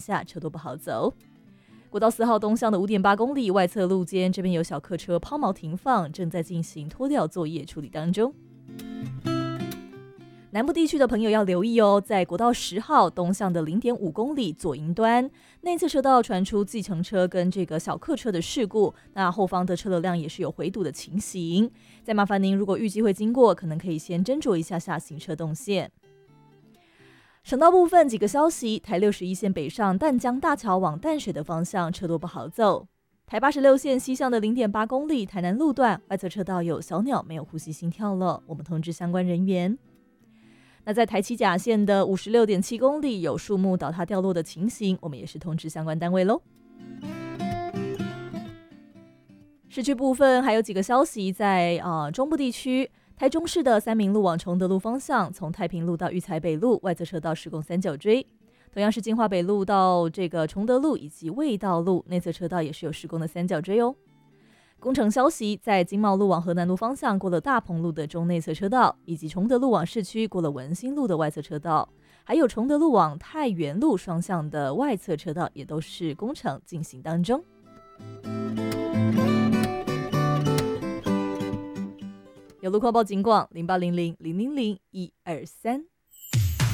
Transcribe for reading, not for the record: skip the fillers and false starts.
下，车多不好走。国道4号东向的 5.8 公里外侧路肩，这边有小客车抛锚停放，正在进行拖吊作业处理当中。南部地区的朋友要留意哦，在国道10号东向的 0.5 公里左营端，内侧车道传出计程车跟这个小客车的事故，那后方的车流量也是有回堵的情形。再麻烦您，如果预计会经过，可能可以先斟酌一下下行车动线。省道部分几个消息，台61线北上淡江大桥往淡水的方向车多不好走。台86线西向的 0.8 公里台南路段外侧车道有小鸟没有呼吸心跳了，我们通知相关人员。那在台七甲线的 56.7 公里有树木倒塌掉落的情形，我们也是通知相关单位咯。市区部分还有几个消息，在中部地区，台中市的三民路往崇德路方向，从太平路到育才北路外侧车道施工三角锥，同样是金华北路到这个崇德路以及卫道路内侧车道也是有施工的三角锥哦。工程消息，在经贸路往河南路方向过了大鹏路的中内侧车道，以及崇德路往市区过了文心路的外侧车道，还有崇德路往太原路双向的外侧车道也都是工程进行当中。有路况报警广0800000123。